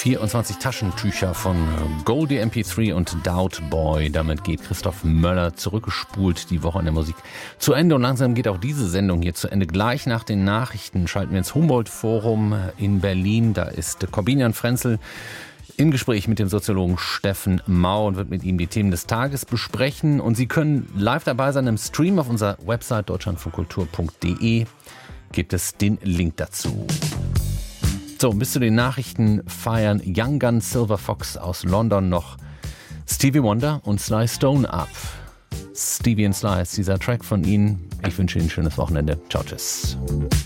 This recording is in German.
24 Taschentücher von Goldie MP3 und Doubt Boy. Damit geht Christoph Möller zurückgespult die Woche in der Musik zu Ende. Und langsam geht auch diese Sendung hier zu Ende. Gleich nach den Nachrichten schalten wir ins Humboldt-Forum in Berlin. Da ist Corbinian Frenzel im Gespräch mit dem Soziologen Steffen Mau und wird mit ihm die Themen des Tages besprechen. Und Sie können live dabei sein im Stream auf unserer Website deutschlandfunkkultur.de. Gibt es den Link dazu. So, bis zu den Nachrichten feiern Young Gun Silver Fox aus London noch Stevie Wonder und Sly Stone ab. Stevie und Sly ist dieser Track von Ihnen. Ich wünsche Ihnen ein schönes Wochenende. Ciao, tschüss.